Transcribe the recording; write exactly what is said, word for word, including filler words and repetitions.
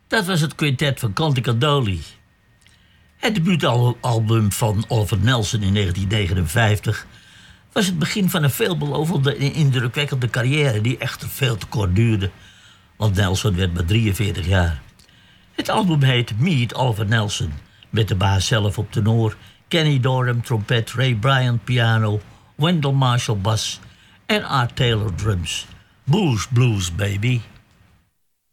Dat was het quintet van Canticandoli. Het debuutalbum van Oliver Nelson in negentien negenenvijftig was het begin van een veelbelovende en indrukwekkende carrière die echter veel te kort duurde, want Nelson werd maar drieënveertig jaar. Het album heet Meet Oliver Nelson, met de baas zelf op tenor, Kenny Dorham trompet, Ray Bryant piano, Wendell Marshall bas en Art Taylor drums. Blues Blues, baby.